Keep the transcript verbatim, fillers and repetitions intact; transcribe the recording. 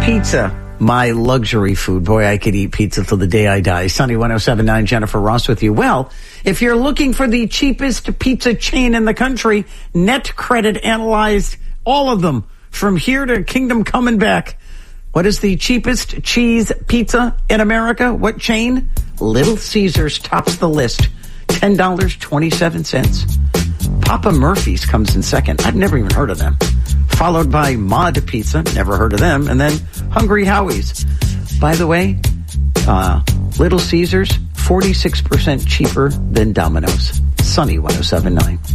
Pizza, my luxury food. Boy, I could eat pizza till the day I die. Sunny one oh seven point nine, Jennifer Ross with you. Well, if you're looking for the cheapest pizza chain in the country, Net Credit analyzed all of them from here to Kingdom Come and back. What is the cheapest cheese pizza in America? What chain? Little Caesars tops the list. ten dollars and twenty-seven cents. Papa Murphy's comes in second. I've never even heard of them. Followed by Mod Pizza. Never heard of them. And then Hungry Howie's. By the way, uh, Little Caesars, forty-six percent cheaper than Domino's. Sunny one oh seven point nine.